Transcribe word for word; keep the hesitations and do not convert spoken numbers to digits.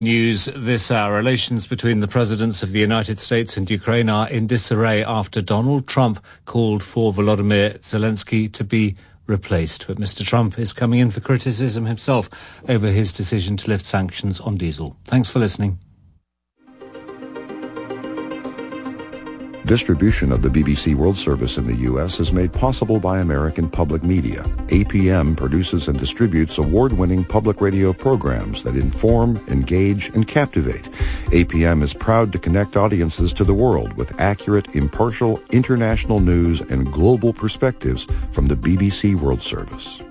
News this hour. Relations between the presidents of the United States and Ukraine are in disarray after Donald Trump called for Volodymyr Zelensky to be replaced. But Mister Trump is coming in for criticism himself over his decision to lift sanctions on diesel. Thanks for listening. Distribution of the B B C World Service in the U S is made possible by American Public Media. A P M produces and distributes award-winning public radio programs that inform, engage, and captivate. A P M is proud to connect audiences to the world with accurate, impartial, international news and global perspectives from the B B C World Service.